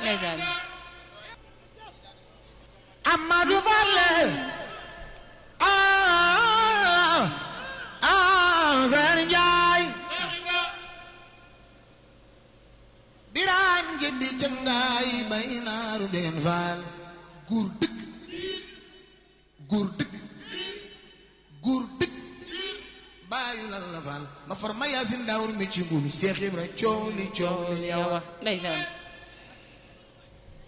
ndeysaan Amadou Valle Seen Njaay Biraan jëndi cangaay bay naaru deen faal góor dëkk góor dëkk góor dëkk baayu lan la faal ma far ma yaasin daawur mi ci ngul Seex Ibra coow li yow ndeysaan